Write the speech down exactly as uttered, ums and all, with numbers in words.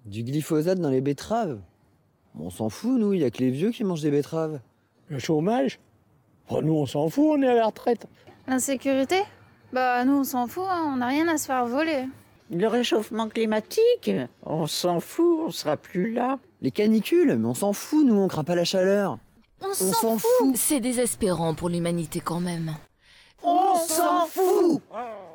Du glyphosate dans les betteraves? On s'en fout, nous, il y a que les vieux qui mangent des betteraves. Le chômage? Oh, nous, on s'en fout, on est à la retraite. L'insécurité? Bah nous on s'en fout, hein, on n'a rien à se faire voler. Le réchauffement climatique? On s'en fout, on sera plus là. Les canicules? Mais on s'en fout, nous, on craint pas la chaleur. On s'en fout. C'est désespérant pour l'humanité quand même. On s'en fout.